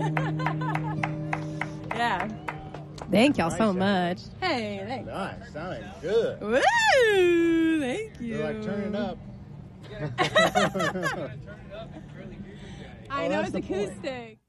Yeah. Thank y'all so Nice, much. Hey, thanks. Nice. Sounded good. Woo! Thank you. You're like, turn it up. I know that's it's the point. acoustic.